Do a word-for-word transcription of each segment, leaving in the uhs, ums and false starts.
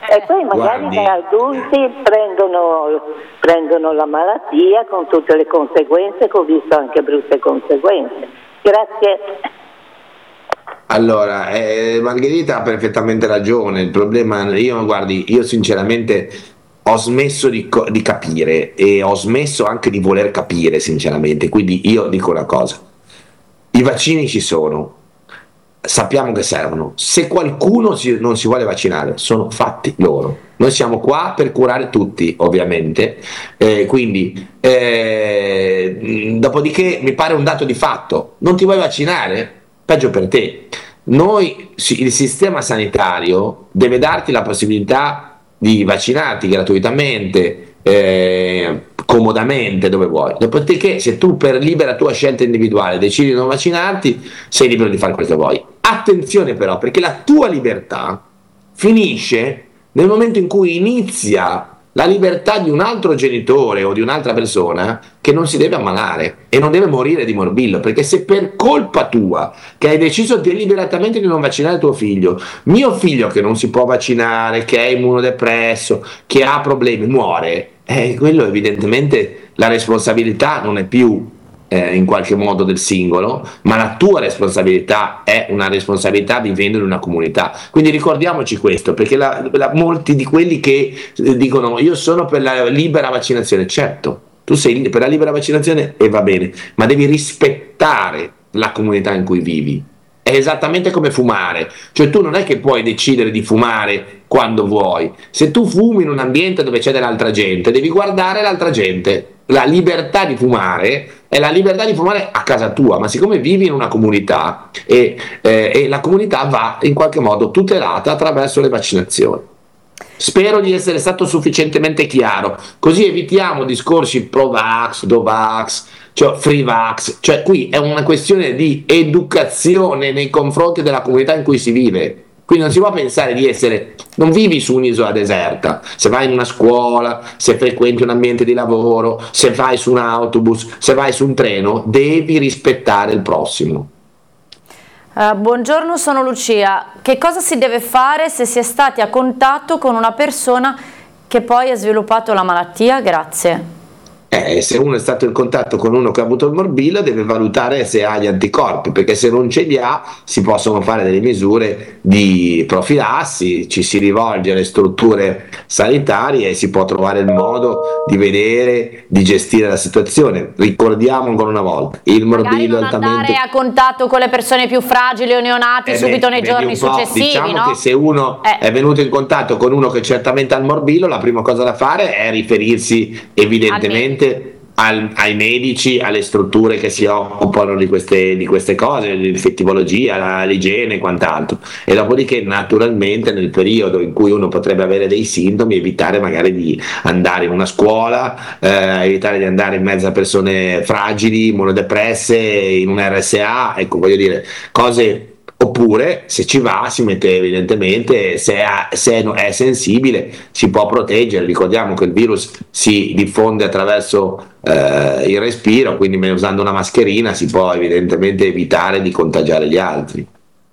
E poi magari Guardi. da adulti prendono, prendono la malattia con tutte le conseguenze, che ho visto anche brutte conseguenze. Grazie. Allora, eh, Margherita ha perfettamente ragione. Il problema, io guardi, io sinceramente ho smesso di, co- di capire e ho smesso anche di voler capire, sinceramente. Quindi io dico una cosa: i vaccini ci sono, sappiamo che servono. Se qualcuno si- non si vuole vaccinare, sono fatti loro. Noi siamo qua per curare tutti, ovviamente. Eh, quindi, eh, mh, dopodiché, mi pare un dato di fatto: non ti vuoi vaccinare? Peggio per te. Noi, si- il sistema sanitario deve darti la possibilità di vaccinarti gratuitamente, eh, comodamente, dove vuoi. Dopodiché, se tu per libera tua scelta individuale decidi di non vaccinarti, sei libero di fare quello che vuoi. Attenzione però, perché la tua libertà finisce nel momento in cui inizia la libertà di un altro genitore o di un'altra persona che non si deve ammalare e non deve morire di morbillo, perché se per colpa tua, che hai deciso deliberatamente di non vaccinare tuo figlio, mio figlio che non si può vaccinare, che è immunodepresso, che ha problemi, muore, eh, quello evidentemente la responsabilità non è più eh, in qualche modo del singolo, ma la tua responsabilità è una responsabilità vivendo in una comunità. Quindi ricordiamoci questo, perché la, la, molti di quelli che eh, dicono io sono per la libera vaccinazione, certo, tu sei per la libera vaccinazione e va bene, ma devi rispettare la comunità in cui vivi. È esattamente come fumare, cioè tu non è che puoi decidere di fumare quando vuoi. Se tu fumi in un ambiente dove c'è dell'altra gente, devi guardare l'altra gente. La libertà di fumare è la libertà di fumare a casa tua, ma siccome vivi in una comunità e, eh, e la comunità va in qualche modo tutelata attraverso le vaccinazioni. Spero di essere stato sufficientemente chiaro, così evitiamo discorsi pro-vax, do-vax, cioè free-vax, cioè qui è una questione di educazione nei confronti della comunità in cui si vive. Quindi non si può pensare di essere, non vivi su un'isola deserta, se vai in una scuola, se frequenti un ambiente di lavoro, se vai su un autobus, se vai su un treno, devi rispettare il prossimo. Uh, buongiorno, sono Lucia. Che cosa si deve fare se si è stati a contatto con una persona che poi ha sviluppato la malattia? Grazie. Eh, se uno è stato in contatto con uno che ha avuto il morbillo deve valutare se ha gli anticorpi, perché se non ce li ha si possono fare delle misure di profilassi, ci si rivolge alle strutture sanitarie e si può trovare il modo di vedere, di gestire la situazione. Ricordiamo ancora una volta, il morbillo Magari non altamente... andare a contatto con le persone più fragili o neonati Eh subito beh, nei giorni successivi, diciamo no? che se uno Eh. è venuto in contatto con uno che certamente ha il morbillo, la prima cosa da fare è riferirsi evidentemente al, ai medici, alle strutture che si occupano di queste, di queste cose, l'infettivologia, l'igiene e quant'altro. E dopodiché, naturalmente, nel periodo in cui uno potrebbe avere dei sintomi, evitare magari di andare in una scuola, eh, evitare di andare in mezzo a persone fragili, immunodepresse, in un R S A, ecco, voglio dire, cose. Oppure se ci va si mette evidentemente, se, è, se è sensibile si può proteggere. Ricordiamo che il virus si diffonde attraverso eh, il respiro, quindi usando una mascherina si può evidentemente evitare di contagiare gli altri.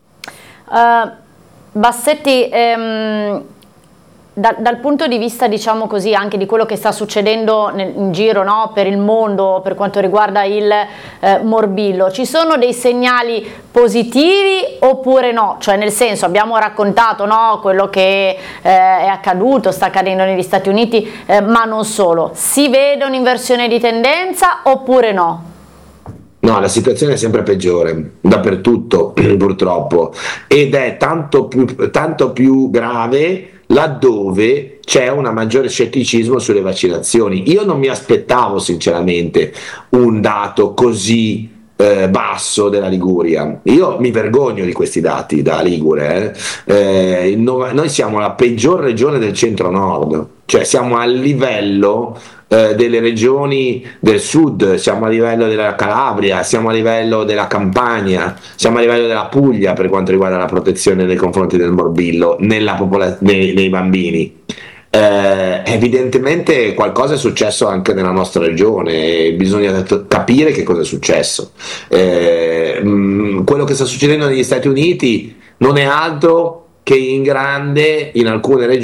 Uh, Bassetti, ehm, da, dal punto di vista, diciamo così, anche di quello che sta succedendo nel, in giro, no, per il mondo per quanto riguarda il eh, morbillo, ci sono dei segnali positivi oppure no? Cioè, nel senso, abbiamo raccontato, no, quello che eh, è accaduto, sta accadendo negli Stati Uniti, eh, ma non solo. Si vede un'inversione di tendenza oppure no? No, la situazione è sempre peggiore, dappertutto purtroppo, ed è tanto più, tanto più grave laddove c'è un maggiore scetticismo sulle vaccinazioni. Io non mi aspettavo sinceramente un dato così eh, basso della Liguria. Io mi vergogno di questi dati da Ligure. Eh. Eh, no, noi siamo la peggior regione del centro-nord, cioè siamo a livello eh, delle regioni del sud, siamo a livello della Calabria, siamo a livello della Campania, siamo a livello della Puglia per quanto riguarda la protezione nei confronti del morbillo nella popola- nei, nei bambini. Eh, evidentemente qualcosa è successo anche nella nostra regione e bisogna capire che cosa è successo. Eh, mh, quello che sta succedendo negli Stati Uniti non è altro che in grande in alcune regioni